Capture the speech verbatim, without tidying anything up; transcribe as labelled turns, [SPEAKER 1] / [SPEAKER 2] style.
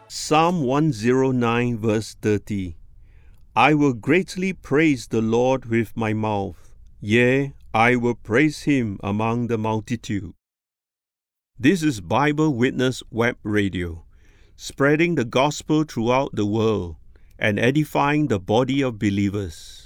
[SPEAKER 1] Psalm one oh nine verse thirty. I will greatly praise the Lord with my mouth. Yea, I will praise him among the multitude. This is Bible Witness Web Radio, spreading the gospel throughout the world and edifying the body of believers.